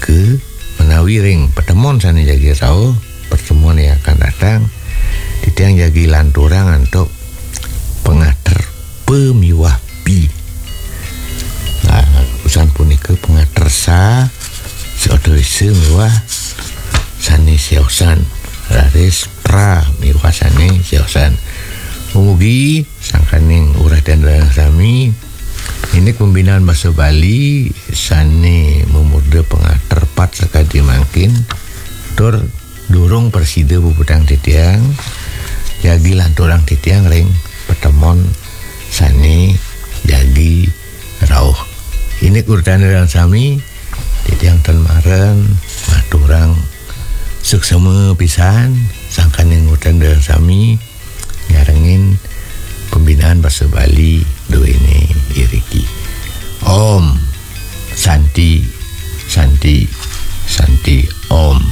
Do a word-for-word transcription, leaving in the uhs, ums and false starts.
punike menawi ring pertemuan sane jagi rauh pertemuan yang akan datang titiang jagi lanturang untuk pengater pemiwah pi. Nah, usan punike pengater sa seodoise miwah sane siosan raris pra miwah sane siosan. Mugi sangkaning urah dan sami ini pembinaan bahasa Bali sane memuda pengater pat sekadi mangkin tur durung persida bubudang titiang jagi lanturang titiang ring pertemuan sane jagi rauh. Ini urutan dan sami titiang ten maren maturang suksema pisan sangkaning urutan dan sami ngarengin pembinaan bahasa Bali dua ini iriki. Om Santi Santi Santi Om.